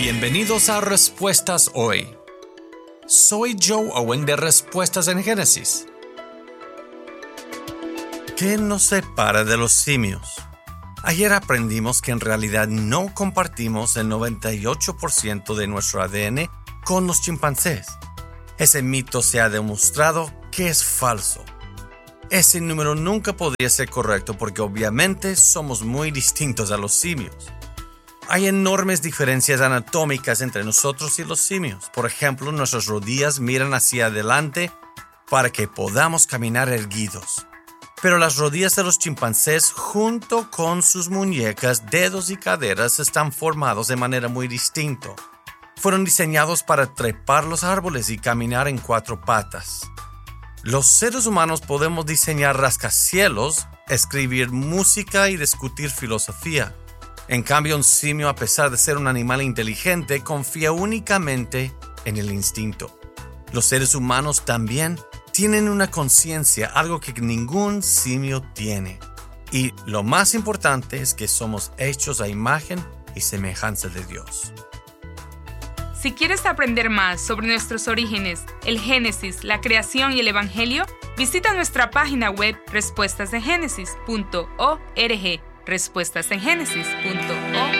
Bienvenidos a Respuestas Hoy. Soy Joe Owen de Respuestas en Génesis. ¿Qué nos separa de los simios? Ayer aprendimos que en realidad no compartimos el 98% de nuestro ADN con los chimpancés. Ese mito se ha demostrado que es falso. Ese número nunca podría ser correcto porque obviamente somos muy distintos a los simios. Hay enormes diferencias anatómicas entre nosotros y los simios. Por ejemplo, nuestras rodillas miran hacia adelante para que podamos caminar erguidos. Pero las rodillas de los chimpancés, junto con sus muñecas, dedos y caderas, están formados de manera muy distinta. Fueron diseñados para trepar los árboles y caminar en 4 patas. Los seres humanos podemos diseñar rascacielos, escribir música y discutir filosofía. En cambio, un simio, a pesar de ser un animal inteligente, confía únicamente en el instinto. Los seres humanos también tienen una conciencia, algo que ningún simio tiene. Y lo más importante es que somos hechos a imagen y semejanza de Dios. Si quieres aprender más sobre nuestros orígenes, el Génesis, la creación y el Evangelio, visita nuestra página web respuestasengenesis.org. respuestasengenesis.org